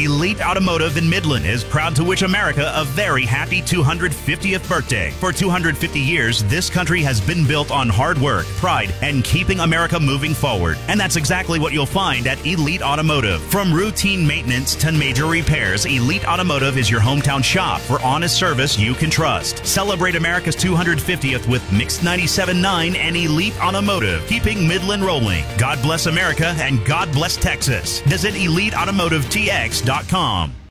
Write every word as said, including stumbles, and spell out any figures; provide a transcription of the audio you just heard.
Elite Automotive in Midland is proud to wish America a very happy two hundred fiftieth birthday. For two hundred fifty years, this country has been built on hard work, pride, and keeping America moving forward. And that's exactly what you'll find at Elite Automotive. From routine maintenance to major repairs, Elite Automotive is your hometown shop for honest service you can trust. Celebrate America's two hundred fiftieth with Mix ninety-seven point nine and Elite Automotive, keeping Midland rolling. God bless America and God bless Texas. Visit elite automotive t x dot com.